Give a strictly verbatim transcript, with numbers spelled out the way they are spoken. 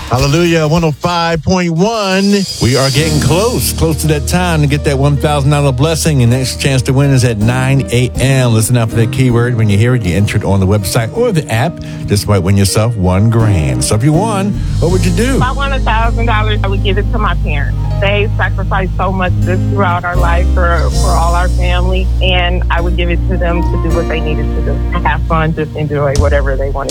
Hallelujah, one oh five point one. We are getting close, close to that time to get that one thousand dollars blessing. And next chance to win is at nine a.m. Listen out for that keyword. When you hear it, you enter it on the website or the app. Just might win yourself one grand. So if you won, what would you do? If I won one thousand dollars, I would give it to my parents. They sacrificed so much this throughout our life for, for all our family. And I would give it to them to do what they needed to do. Have fun, just enjoy whatever they wanted.